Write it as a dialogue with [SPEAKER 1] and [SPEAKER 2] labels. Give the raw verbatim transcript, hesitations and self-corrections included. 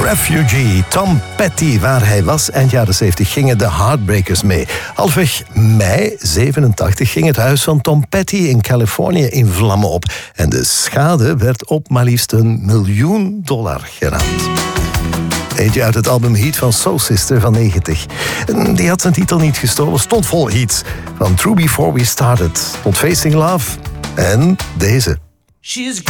[SPEAKER 1] Refugee, Tom Petty. Waar hij was eind jaren zeventig gingen de Heartbreakers mee. Halfweg mei zevenentachtig ging het huis van Tom Petty in Californië in vlammen op. En de schade werd op maar liefst een miljoen dollar geraamd. Eentje uit het album Heat van Soul Sister van negentig. Die had zijn titel niet gestolen, stond vol hits. Van True Before We Started tot Facing Love en deze.
[SPEAKER 2] She's